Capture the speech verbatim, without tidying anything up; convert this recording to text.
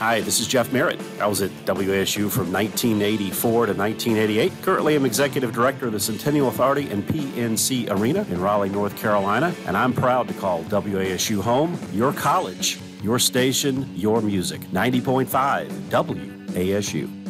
Hi, this is Jeff Merritt. I was at W A S U from nineteen eighty-four to nineteen eighty-eight. Currently, I'm Executive Director of the Centennial Authority and P N C Arena in Raleigh, North Carolina, and I'm proud to call W A S U home, your college, your station, your music. ninety point five W A S U.